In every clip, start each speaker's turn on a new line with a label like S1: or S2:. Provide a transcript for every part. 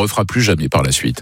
S1: refera plus jamais par la suite.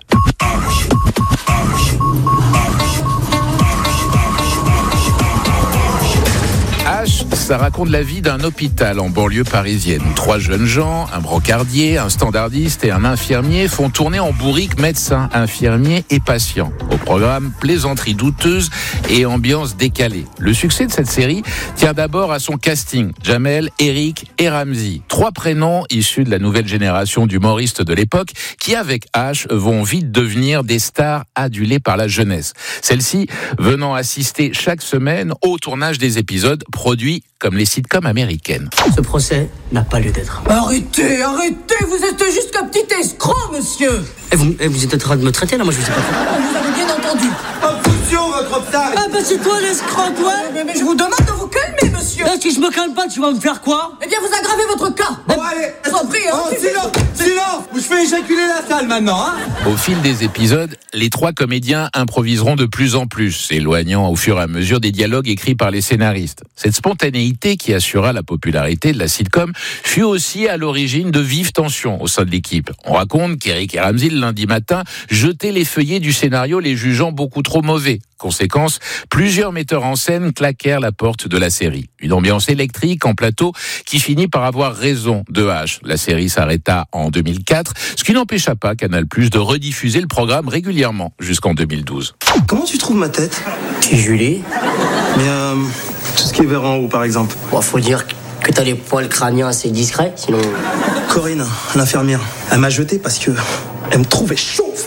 S1: H, ça raconte la vie d'un hôpital en banlieue parisienne. 3 jeunes gens, un brancardier, un standardiste et un infirmier font tourner en bourrique médecins, infirmiers et patients. Au programme, plaisanteries douteuses et ambiance décalée. Le succès de cette série tient d'abord à son casting. Jamel, Eric et Ramzy. 3 prénoms issus de la nouvelle génération d'humoristes de l'époque qui, avec H, vont vite devenir des stars adulées par la jeunesse. Celle-ci venant assister chaque semaine au tournage des épisodes produits comme les sitcoms américaines.
S2: Ce procès n'a pas lieu d'être.
S3: Arrêtez, vous êtes juste un petit escroc, monsieur.
S2: Et vous êtes en train de me traiter là, moi je vous ai pas fait.
S3: Vous avez bien entendu.
S4: Obstruction, votre obstacle.
S3: Ah bah c'est toi l'escroc, toi. Mais je vous demande de vous calmer, monsieur.
S2: Là, si je me calme pas, tu vas me faire quoi?
S3: Eh bien, vous aggravez votre cas.
S4: Bon, allez.
S3: Je vous en prie,
S4: Silence. Ou je fais éjaculer la salle maintenant, hein.
S1: Au fil des épisodes, les 3 comédiens improviseront de plus en plus, s'éloignant au fur et à mesure des dialogues écrits par les scénaristes. Cette spontanéité qui assura la popularité de la sitcom fut aussi à l'origine de vives tensions au sein de l'équipe. On raconte qu'Eric et Ramzy, le lundi matin, jetaient les feuillets du scénario, les jugeant beaucoup trop mauvais. Conséquence, plusieurs metteurs en scène claquèrent la porte de la série. Une ambiance électrique en plateau qui finit par avoir raison de H. La série s'arrêta en 2004, ce qui n'empêcha pas Canal+ de rediffuser le programme régulièrement jusqu'en 2012.
S5: Comment tu trouves ma tête?
S2: C'est Julie.
S5: Mais tout ce qui est vers en haut, par exemple.
S2: Bon, faut dire que t'as les poils crâniens assez discrets, sinon...
S5: Corinne, l'infirmière, elle m'a jeté parce que elle me trouvait chauve.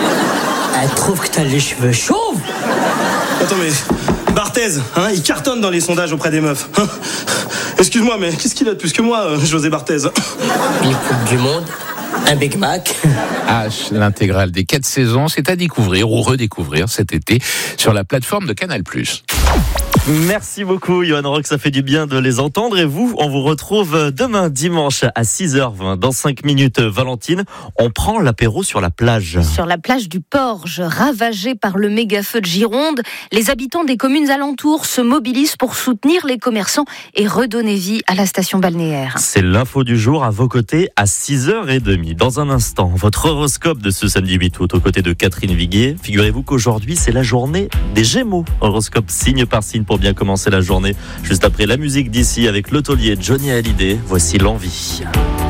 S2: Elle trouve que t'as les cheveux chauves.
S5: Attends, mais Barthez, il cartonne dans les sondages auprès des meufs. Excuse-moi, mais qu'est-ce qu'il a de plus que moi, José Barthez?
S2: Une coupe du monde, un Big Mac.
S1: H, l'intégrale des 4 saisons, c'est à découvrir ou redécouvrir cet été sur la plateforme de Canal+.
S6: Merci beaucoup, Johan Rock, ça fait du bien de les entendre. Et vous, on vous retrouve demain dimanche à 6h20. Dans 5 minutes, Valentine, on prend l'apéro sur la plage.
S7: Sur la plage du Porge, ravagée par le méga-feu de Gironde, les habitants des communes alentours se mobilisent pour soutenir les commerçants et redonner vie à la station balnéaire.
S6: C'est l'info du jour à vos côtés à 6h30. Dans un instant, votre horoscope de ce samedi 8 août aux côtés de Catherine Viguier. Figurez-vous qu'aujourd'hui, c'est la journée des Gémeaux. Horoscope signe par signe pour bien commencer la journée. Juste après la musique d'ici avec l'hôtelier Johnny Hallyday, voici l'envie.